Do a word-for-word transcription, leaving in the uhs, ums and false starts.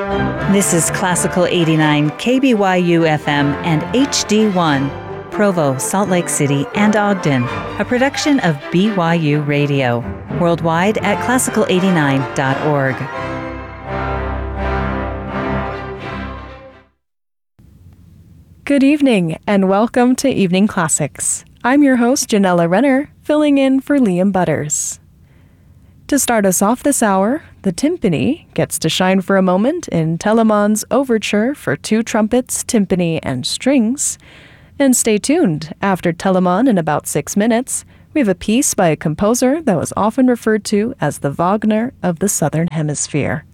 This is Classical eighty-nine K B Y U F M and H D one, Provo, Salt Lake City, and Ogden, a production of B Y U Radio, worldwide at classical eighty-nine dot org. Good evening, and welcome to Evening Classics. I'm your host, Janella Renner, filling in for Liam Butters. To start us off this hour, the timpani gets to shine for a moment in Telemann's Overture for two trumpets, timpani, and strings. And stay tuned, after Telemann in about six minutes, we have a piece by a composer that was often referred to as the Wagner of the Southern Hemisphere.